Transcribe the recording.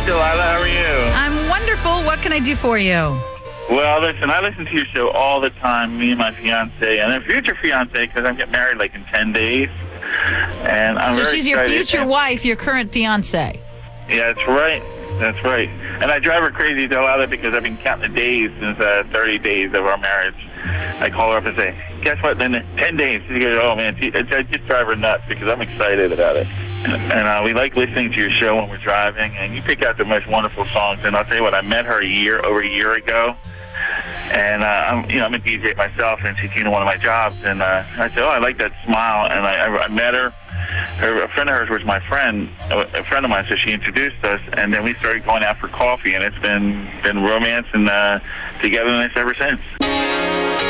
Delilah. How are you? I'm wonderful. What can I do for you? Well, listen, I listen to your show all the time, me and my fiance, and her future fiance, because I'm getting married like in 10 days. And I'm So very she's your excited. future wife, your current fiance. Yeah, that's right. That's right. And I drive her crazy, Delilah, because I've been counting the days since 30 days of our marriage. I call her up and say, guess what? Then 10 days. She goes, oh, man. I just drive her nuts because I'm excited about it. And we like listening to your show when we're driving. And you pick out the most wonderful songs. And I'll tell you what, I met her over a year ago. And I'm a DJ myself, and she's one of my jobs. And I said, oh, I like that smile. And I met her. A friend of hers was my friend, a friend of mine, so she introduced us, and then we started going out for coffee, and it's been romance and togetherness ever since.